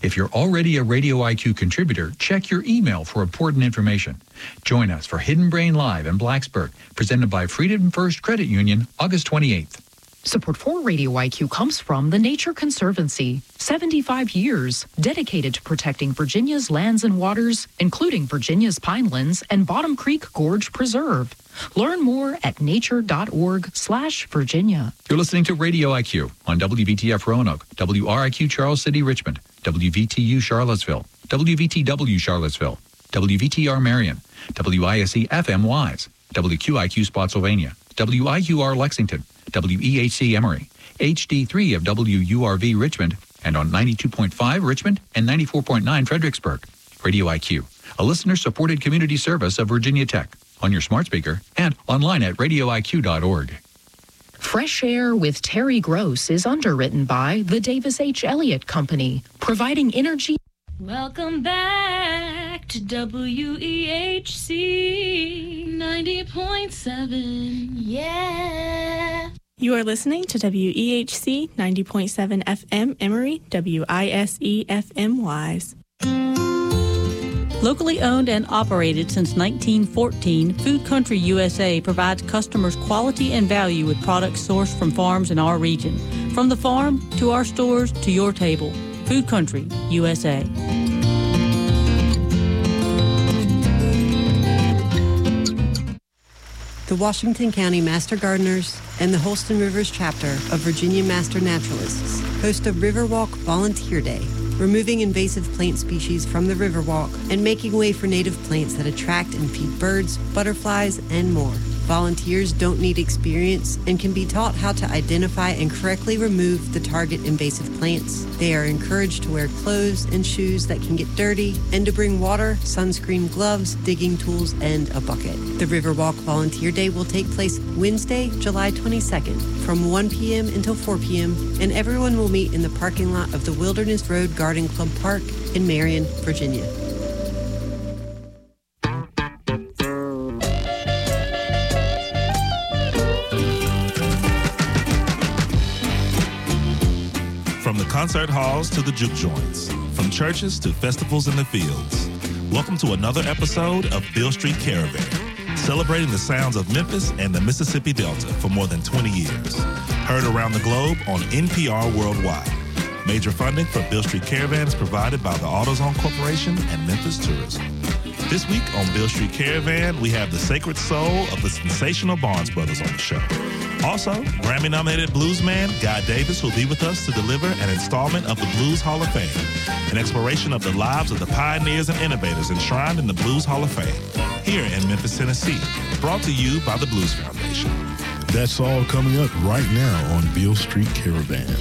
If you're already a Radio IQ contributor, check your email for important information. Join us for Hidden Brain Live in Blacksburg, presented by Freedom First Credit Union, August 28th. Support for Radio IQ comes from the Nature Conservancy. 75 years dedicated to protecting Virginia's lands and waters, including Virginia's Pinelands and Bottom Creek Gorge Preserve. Learn more at nature.org/Virginia. You're listening to Radio IQ on WVTF Roanoke, WRIQ Charles City Richmond, WVTU Charlottesville, WVTW Charlottesville, WVTR Marion, WISE FM Wise, WQIQ Spotsylvania, WIUR Lexington, WEHC Emory, HD3 of WURV Richmond, and on 92.5 Richmond and 94.9 Fredericksburg. Radio IQ, a listener-supported community service of Virginia Tech, on your smart speaker and online at radioiq.org. Fresh Air with Terry Gross is underwritten by the Davis H. Elliott Company, providing energy. Welcome back to WEHC 90.7. Yeah. You are listening to WEHC 90.7 FM Emory, WISE FM Wise. Locally owned and operated since 1914, Food Country USA provides customers quality and value with products sourced from farms in our region. From the farm to our stores to your table. Food Country USA. The Washington County Master Gardeners and the Holston Rivers chapter of Virginia Master Naturalists host a Riverwalk Volunteer Day, removing invasive plant species from the Riverwalk and making way for native plants that attract and feed birds, butterflies, and more. Volunteers don't need experience and can be taught how to identify and correctly remove the target invasive plants. They are encouraged to wear clothes and shoes that can get dirty and to bring water, sunscreen, gloves, digging tools, and a bucket. The Riverwalk Volunteer Day will take place Wednesday, July 22nd from 1 p.m. until 4 p.m. and everyone will meet in the parking lot of the Wilderness Road Garden Club Park in Marion, Virginia. From the concert halls to the juke joints, from churches to festivals in the fields. Welcome to another episode of Beale Street Caravan, celebrating the sounds of Memphis and the Mississippi Delta for more than 20 years. Heard around the globe on NPR Worldwide. Major funding for Beale Street Caravan is provided by the AutoZone Corporation and Memphis Tourism. This week on Beale Street Caravan, we have the sacred soul of the sensational Barnes Brothers on the show. Also, Grammy-nominated bluesman Guy Davis will be with us to deliver an installment of the Blues Hall of Fame, an exploration of the lives of the pioneers and innovators enshrined in the Blues Hall of Fame, here in Memphis, Tennessee, brought to you by the Blues Foundation. That's all coming up right now on Beale Street Caravan.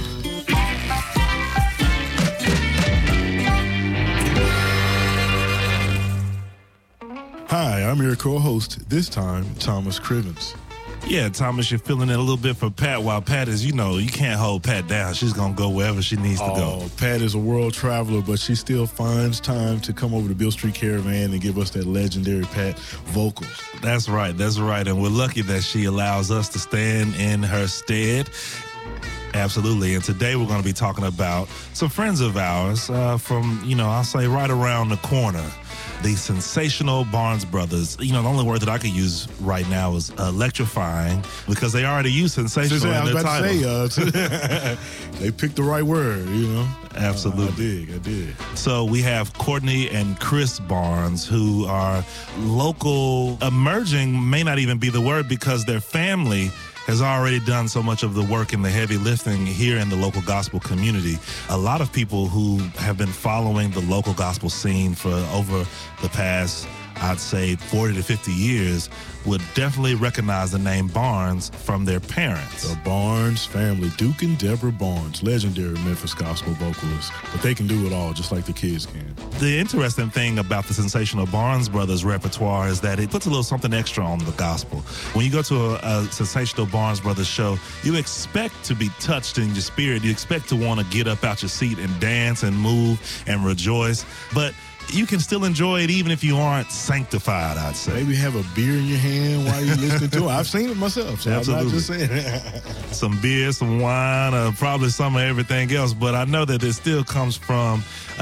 Hi, I'm your co-host, this time, Thomas Crivens. Yeah, Thomas, you're feeling it a little bit for Pat, while Pat is, you can't hold Pat down. She's going to go wherever she needs to go. Pat is a world traveler, but she still finds time to come over to Beale Street Caravan and give us that legendary Pat vocals. That's right. And we're lucky that she allows us to stand in her stead. Absolutely. And today we're going to be talking about some friends of ours from, I'll say right around the corner. The sensational Barnes Brothers. The only word that I could use right now is electrifying, because they already use sensational in their title. They picked the right word, Absolutely. I dig. So we have Courtney and Chris Barnes, who are local, emerging, may not even be the word, because their family has already done so much of the work and the heavy lifting here in the local gospel community. A lot of people who have been following the local gospel scene for over the past, I'd say, 40 to 50 years would definitely recognize the name Barnes from their parents. The Barnes family, Duke and Deborah Barnes, legendary Memphis gospel vocalists. But they can do it all, just like the kids can. The interesting thing about the sensational Barnes Brothers repertoire is that it puts a little something extra on the gospel. When you go to a sensational Barnes Brothers show, you expect to be touched in your spirit. You expect to want to get up out your seat and dance and move and rejoice. But you can still enjoy it even if you aren't sanctified, I'd say. Maybe have a beer in your hand while you're listening to it. I've seen it myself, so Absolutely. I'm not just saying. Some beer, some wine, probably some of everything else. But I know that it still comes from